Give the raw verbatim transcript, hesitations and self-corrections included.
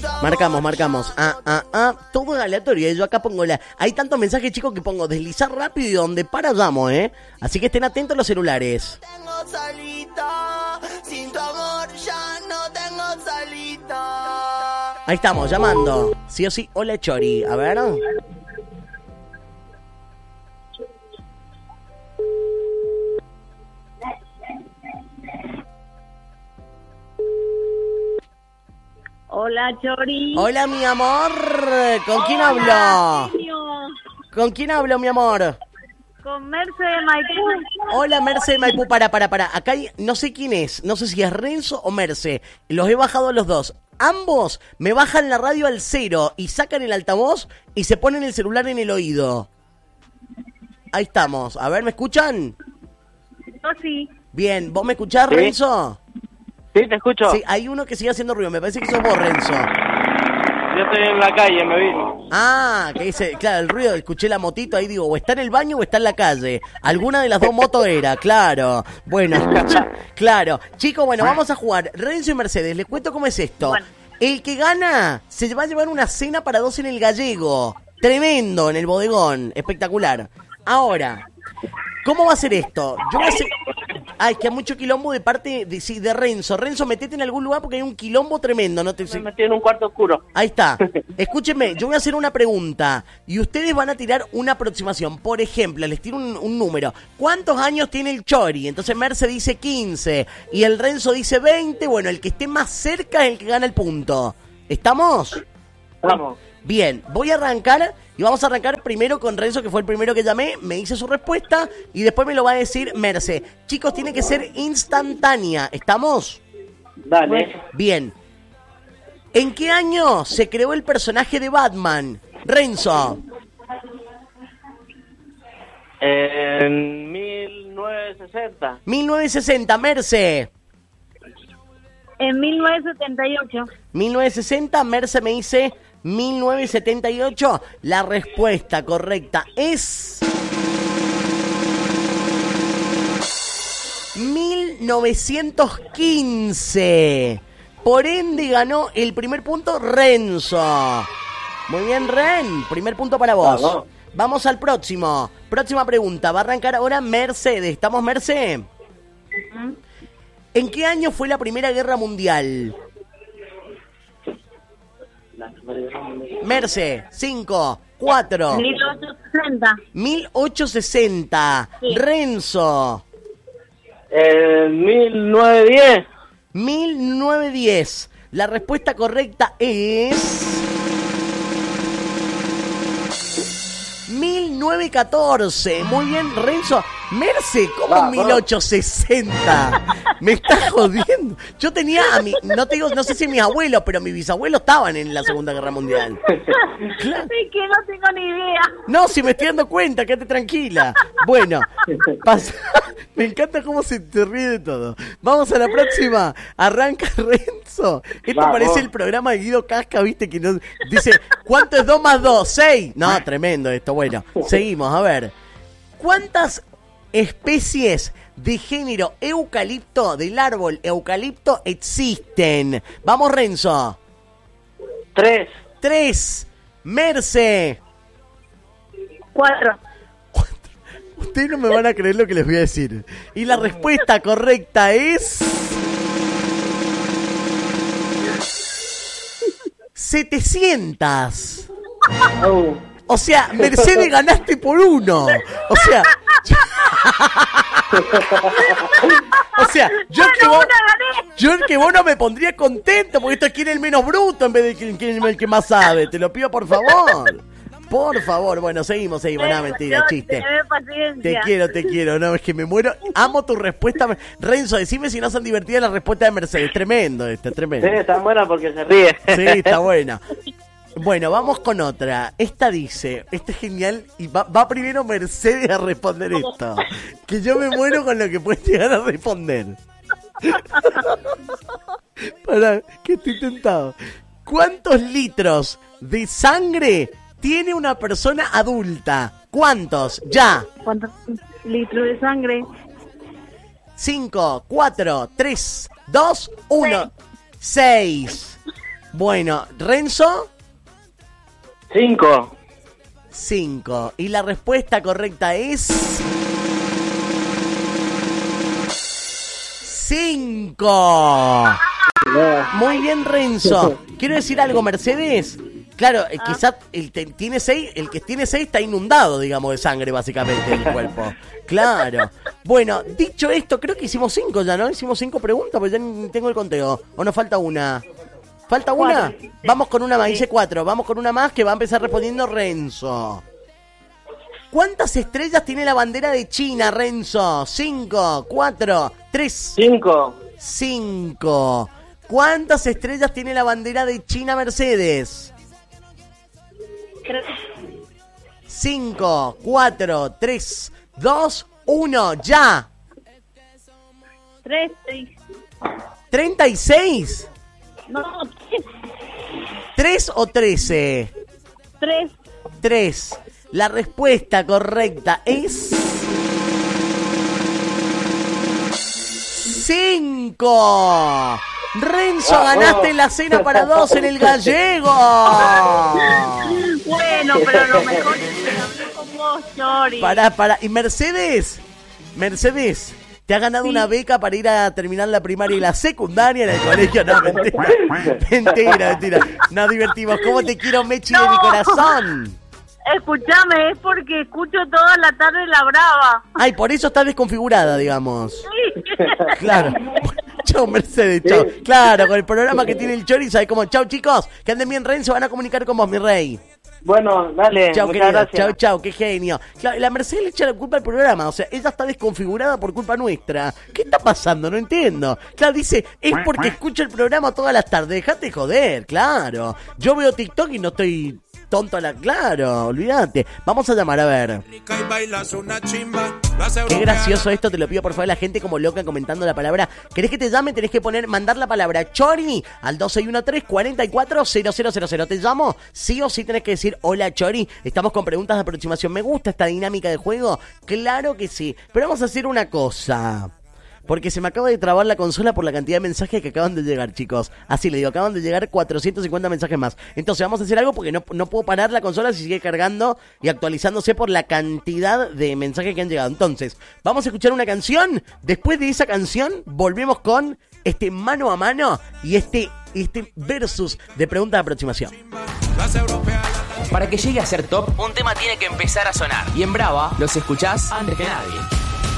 Marcamos, marcamos. Ah, ah, ah. Todo es aleatorio. Yo acá pongo la... Hay tantos mensajes, chicos, que pongo deslizar rápido y donde para llamo, ¿eh? Así que estén atentos a los celulares. Tengo salita, sin tu amor ya no tengo salita. Ahí estamos, llamando. Sí o sí, hola Chori. A ver. Hola, Chori. Hola, mi amor. ¿Con quién hablo? ¿Con quién hablo, mi amor? Con Merce de Maipú. Hola, Merce de Maipú. Para, para, para. Acá hay, no sé quién es. No sé si es Renzo o Merce. Los he bajado a los dos. Ambos me bajan la radio al cero y sacan el altavoz y se ponen el celular en el oído. Ahí estamos. A ver, ¿me escuchan? Yo sí. Bien. ¿Vos me escuchás, ¿Sí? Renzo? Sí, te escucho. Sí, hay uno que sigue haciendo ruido. Me parece que sos vos, Renzo. Yo estoy en la calle, me vino. Ah, que dice, claro, el ruido, escuché la motito, ahí digo, o está en el baño o está en la calle. Alguna de las dos motos era, claro. Bueno, escucha, claro. Chicos, bueno, vamos a jugar. Renzo y Mercedes, les cuento cómo es esto. Bueno. El que gana se va a llevar una cena para dos en el Gallego. Tremendo, en el bodegón. Espectacular. Ahora, ¿cómo va a ser esto? Yo voy a hacer... Ay, que hay mucho quilombo de parte de, sí, de Renzo. Renzo, metete en algún lugar porque hay un quilombo tremendo. No te... Me metí en un cuarto oscuro. Ahí está. Escúchenme, yo voy a hacer una pregunta y ustedes van a tirar una aproximación. Por ejemplo, les tiro un, un número. ¿Cuántos años tiene el Chori? Entonces Merce dice quince y el Renzo dice veinte. Bueno, el que esté más cerca es el que gana el punto. ¿Estamos? Vamos. Bien, voy a arrancar y vamos a arrancar primero con Renzo, que fue el primero que llamé, me dice su respuesta y después me lo va a decir Merce. Chicos, tiene que ser instantánea. ¿Estamos? Dale. Bien. ¿En qué año se creó el personaje de Batman? Renzo. En mil novecientos sesenta. mil novecientos sesenta, Merce. En mil novecientos setenta y ocho. mil novecientos sesenta, Merce me dice mil novecientos setenta y ocho. La respuesta correcta es... mil novecientos quince. Por ende ganó el primer punto Renzo. Muy bien, Ren. Primer punto para vos. Vamos. Vamos al próximo. Próxima pregunta. Va a arrancar ahora Mercedes. ¿Estamos, Merce? ¿En qué año fue la Primera Guerra Mundial? Merce, cinco, cuatro. mil ochocientos sesenta. mil ochocientos sesenta. Sí. Renzo. En mil novecientos diez. mil novecientos diez. La respuesta correcta es... mil novecientos catorce. Muy bien, Renzo. Merce, ¿cómo Vamos. mil ochocientos sesenta? Me estás jodiendo. Yo tenía a mi... No te digo, no sé si mis abuelos, pero mis bisabuelos estaban en la Segunda Guerra Mundial. Claro. Sí, que no tengo ni idea. No, si me estoy dando cuenta, quédate tranquila. Bueno, pasa... Me encanta cómo se te ríe de todo. Vamos a la próxima. Arranca Renzo. Esto Vamos. parece el programa de Guido Casca, ¿viste? Que nos dice, ¿cuánto es dos más dos? seis. No, tremendo esto. Bueno, seguimos, a ver. ¿Cuántas especies de género eucalipto, del árbol eucalipto, existen? Vamos, Renzo. Tres. Tres. Merce. Cuatro. Ustedes no me van a creer lo que les voy a decir. Y la respuesta correcta es... setecientas. Oh. O sea, Mercedes ganaste por uno. O sea... O sea, yo Bueno, que vos... una gané. Yo el que vos no me pondría contento porque esto quiere el menos bruto en vez de que- que el que más sabe. Te lo pido por favor. Por favor. Bueno, seguimos, seguimos. No, mentira, Yo chiste. te doy paciencia. Te quiero, te quiero. No, es que me muero. Amo tu respuesta. Renzo, decime si no son divertidas las respuestas de Mercedes. Tremendo esto, tremendo. Sí, está buena porque se ríe. Sí, está buena. Bueno, vamos con otra. Esta dice, esta es genial y va, va primero Mercedes a responder esto. Que yo me muero con lo que puede llegar a responder. Pará, que estoy tentado. ¿Cuántos litros de sangre tiene una persona adulta? ¿Cuántos? Ya. ¿Cuántos litros de sangre? Cinco, cuatro, tres, dos, uno. Seis. Bueno, Renzo, Cinco. cinco. Y la respuesta correcta es... cinco. Muy bien, Renzo. Quiero decir algo, Mercedes. Claro, eh, quizás el que tiene seis, el que tiene seis está inundado, digamos, de sangre, básicamente, el cuerpo. Claro. Bueno, dicho esto, creo que hicimos cinco ya, ¿no? Hicimos cinco preguntas, pues ya ni tengo el conteo. ¿O nos falta una? ¿Falta una? Vamos con una más, hice cuatro. Vamos con una más que va a empezar respondiendo Renzo. ¿Cuántas estrellas tiene la bandera de China, Renzo? Cinco, cuatro, tres. Cinco. Cinco. ¿Cuántas estrellas tiene la bandera de China, Mercedes? Tres. Cinco, cuatro, tres, dos, uno, ya. Tres, seis. ¿treinta y seis? No, tres. ¿tres o trece? Tres. tres. La respuesta correcta es... cinco. Renzo, ganaste la cena para dos en el Gallego. Bueno, pero lo mejor es que hablé con vos, Chori. Pará, pará. ¿Y Mercedes? Mercedes, ¿te ha ganado Sí. una beca para ir a terminar la primaria y la secundaria en el colegio? No, mentira. Mentira, mentira. Nos divertimos. ¿Cómo te quiero, Mechi, de No. mi corazón? Escúchame, es porque escucho toda la tarde La Brava. Ay, por eso está desconfigurada, digamos. Sí. Claro. Chau, Mercedes, chau. Claro, con el programa que tiene el Chori, ¿sabes cómo? Chau, chicos. Que anden bien, Renzo. Van a comunicar con vos, mi rey. Bueno, dale, Chau, muchas querido. gracias. Chau, chau. Qué genio. Claro, la Mercedes le echa la culpa al programa. O sea, ella está desconfigurada por culpa nuestra. ¿Qué está pasando? No entiendo. Claro, dice, es porque escucho el programa todas las tardes. Dejate joder, claro. Yo veo TikTok y no estoy... tonto a la... Claro, olvídate. Vamos a llamar, a ver. Qué gracioso esto, te lo pido por favor, la gente como loca comentando la palabra. ¿Querés que te llame? Tenés que poner, mandar la palabra Chori al dos seis uno tres, cuatro cuatro, cero cero cero cero. ¿Te llamo? Sí o sí tenés que decir hola Chori. Estamos con preguntas de aproximación. ¿Me gusta esta dinámica de juego? Claro que sí. Pero vamos a hacer una cosa. Porque se me acaba de trabar la consola por la cantidad de mensajes que acaban de llegar, chicos. Así le digo, acaban de llegar cuatrocientos cincuenta mensajes más. Entonces vamos a hacer algo porque no, no puedo parar la consola si sigue cargando y actualizándose por la cantidad de mensajes que han llegado. Entonces, vamos a escuchar una canción. Después de esa canción, volvemos con este mano a mano y este, este versus de preguntas de aproximación. Para que llegue a ser top, un tema tiene que empezar a sonar. Y en Brava los escuchás antes que nadie.